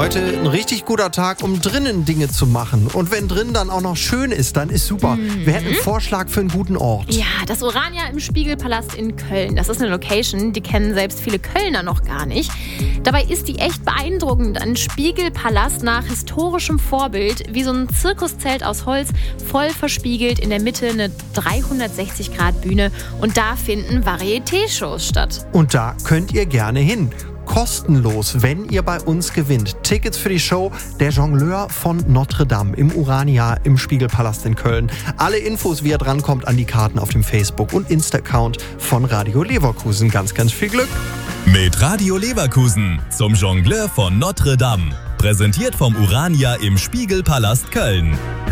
Heute ein richtig guter Tag, um drinnen Dinge zu machen. Und wenn drinnen dann auch noch schön ist, dann ist super. Wir hätten einen Vorschlag für einen guten Ort. Ja, das Urania im Spiegelpalast in Köln. Das ist eine Location, die kennen selbst viele Kölner noch gar nicht. Dabei ist die echt beeindruckend. Ein Spiegelpalast nach historischem Vorbild, wie so ein Zirkuszelt aus Holz, voll verspiegelt, in der Mitte eine 360-Grad-Bühne. Und da finden Varieté-Shows statt. Und da könnt ihr gerne hin. Kostenlos, wenn ihr bei uns gewinnt. Tickets für die Show Der Jongleur von Notre Dame im Urania im Spiegelpalast in Köln. Alle Infos, wie ihr drankommt, an die Karten auf dem Facebook- und Insta-Account von Radio Leverkusen. Ganz, ganz viel Glück. Mit Radio Leverkusen zum Jongleur von Notre Dame. Präsentiert vom Urania im Spiegelpalast Köln.